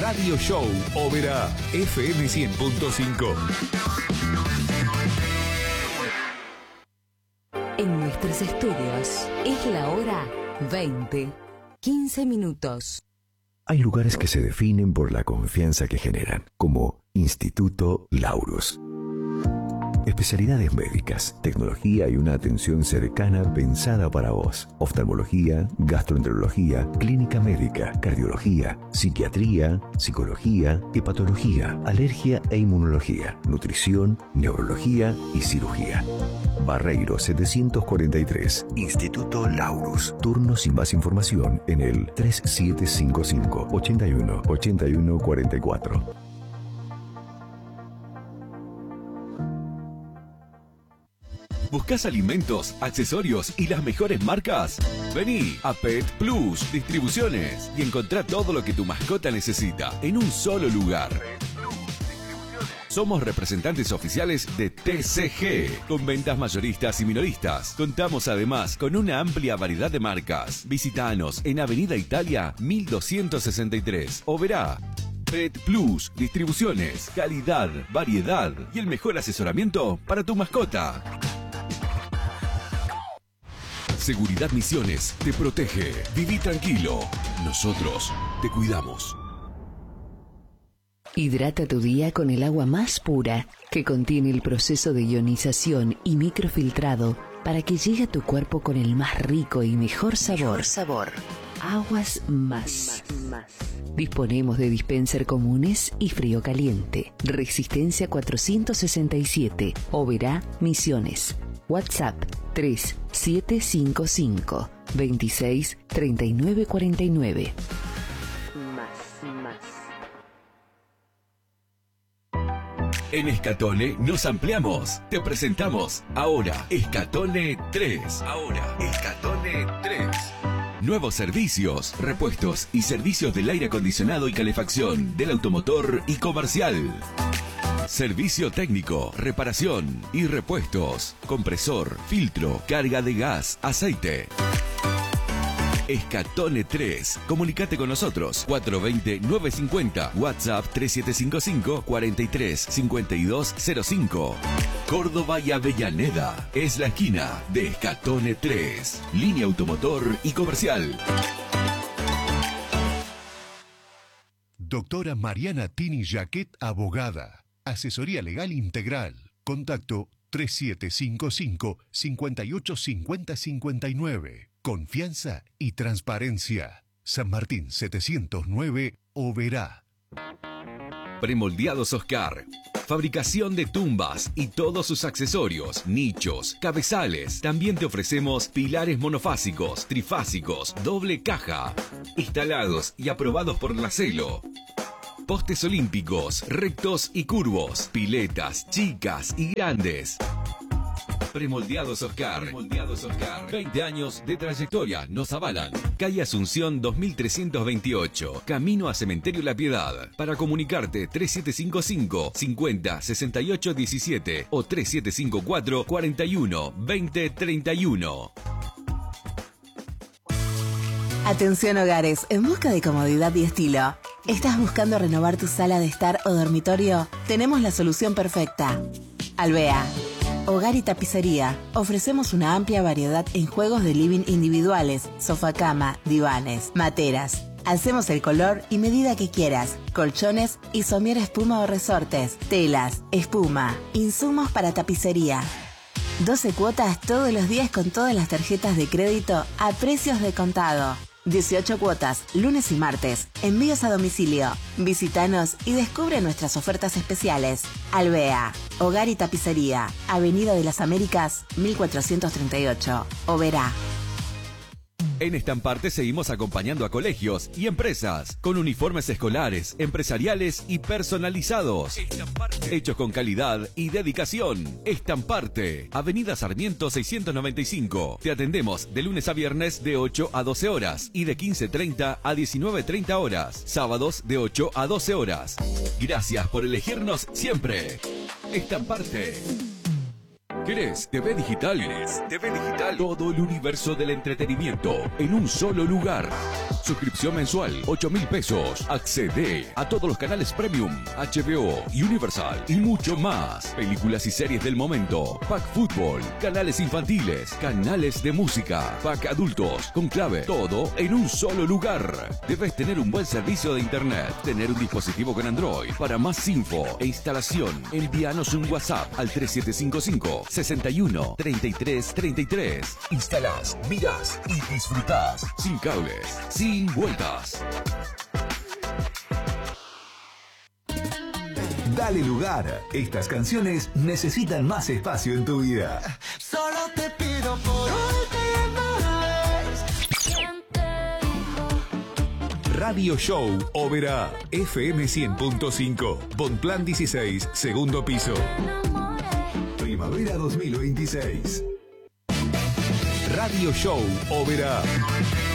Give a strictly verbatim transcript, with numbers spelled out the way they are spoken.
Radio Show Oberá F M cien punto cinco. En nuestros estudios es la hora veinte, quince minutos. Hay lugares que se definen por la confianza que generan, como Instituto Laurus. Especialidades médicas, tecnología y una atención cercana pensada para vos. Oftalmología, gastroenterología, clínica médica, cardiología, psiquiatría, psicología, hepatología, alergia e inmunología, nutrición, neurología y cirugía. Barreiro setecientos cuarenta y tres, Instituto Laurus. Turnos y más información en el tres siete cinco cinco, ochenta y uno, ochenta y uno cuarenta y cuatro. ¿Buscas alimentos, accesorios y las mejores marcas? Vení a Pet Plus Distribuciones y encontrá todo lo que tu mascota necesita en un solo lugar. Somos representantes oficiales de T C G, con ventas mayoristas y minoristas. Contamos además con una amplia variedad de marcas. Visítanos en Avenida Italia mil doscientos sesenta y tres, Oberá. Pet Plus Distribuciones, calidad, variedad y el mejor asesoramiento para tu mascota. Seguridad Misiones te protege. Viví tranquilo. Nosotros te cuidamos. Hidrata tu día con el agua más pura, que contiene el proceso de ionización y microfiltrado para que llegue a tu cuerpo con el más rico y mejor sabor. Mejor sabor. Aguas Más. Disponemos de dispenser comunes y frío caliente. Resistencia cuatrocientos sesenta y siete. Oberá, Misiones. WhatsApp tres siete cinco cinco, veintiséis, treinta y nueve cuarenta y nueve. Más, más. En Escatone nos ampliamos. Te presentamos ahora Escatone tres. Ahora Escatone tres. Nuevos servicios, repuestos y servicios del aire acondicionado y calefacción, del automotor y comercial. Servicio técnico, reparación y repuestos, compresor, filtro, carga de gas, aceite. Escatone tres. Comunicate con nosotros. cuatro dos cero, nueve cinco cero. WhatsApp tres siete cinco cinco, cuarenta y tres, cincuenta y dos cero cinco. Córdoba y Avellaneda. Es la esquina de Escatone tres. Línea automotor y comercial. Doctora Mariana Tini Jaquet, abogada. Asesoría legal integral. Contacto tres siete cinco cinco, cincuenta y ocho cincuenta cincuenta y nueve. Confianza y transparencia. San Martín setecientos nueve, Oberá. Premoldeados Oscar. Fabricación de tumbas y todos sus accesorios, nichos, cabezales. También te ofrecemos pilares monofásicos, trifásicos, doble caja. Instalados y aprobados por la Celo. Postes olímpicos, rectos y curvos. Piletas, chicas y grandes. Premoldeados Oscar. Premoldeados Oscar. veinte años de trayectoria nos avalan. Calle Asunción dos mil trescientos veintiocho. Camino a Cementerio La Piedad. Para comunicarte tres siete cinco cinco, cincuenta, sesenta y ocho diecisiete o tres siete cinco cuatro, cuarenta y uno, veinte treinta y uno. Atención hogares, en busca de comodidad y estilo. ¿Estás buscando renovar tu sala de estar o dormitorio? Tenemos la solución perfecta. Alvea. Hogar y tapicería. Ofrecemos una amplia variedad en juegos de living individuales, sofá-cama, divanes, materas. Hacemos el color y medida que quieras. Colchones y somier espuma o resortes. Telas, espuma, insumos para tapicería. doce cuotas todos los días con todas las tarjetas de crédito a precios de contado. dieciocho cuotas, lunes y martes. Envíos a domicilio. Visítanos y descubre nuestras ofertas especiales. Alvea. Hogar y tapicería. Avenida de las Américas, mil cuatrocientos treinta y ocho. Oberá. En Estamparte seguimos acompañando a colegios y empresas con uniformes escolares, empresariales y personalizados. Estamparte. Hechos con calidad y dedicación. Estamparte. Avenida Sarmiento seiscientos noventa y cinco. Te atendemos de lunes a viernes de ocho a doce horas y de quince treinta a diecinueve treinta horas. Sábados de ocho a doce horas. Gracias por elegirnos siempre. Estamparte. ¿Querés T V digital? ¿Querés T V digital? Todo el universo del entretenimiento en un solo lugar. Suscripción mensual, ocho mil pesos. Accede a todos los canales Premium, H B O, Universal y mucho más. Películas y series del momento. Pack Fútbol, canales infantiles, canales de música, Pack Adultos, con clave. Todo en un solo lugar. Debes tener un buen servicio de internet, tener un dispositivo con Android. Para más info e instalación, envíanos un WhatsApp al tres siete cinco cinco, sesenta y uno, treinta y tres treinta y tres. Instalás, mirás y disfrutás. Sin cables, sin vueltas. Dale lugar. Estas canciones necesitan más espacio en tu vida. Solo te pido por última vez. Radio Show Oberá, F M cien punto cinco, Bonplan dieciséis, segundo piso. Primavera dos mil veintiséis. Radio Show Oberá.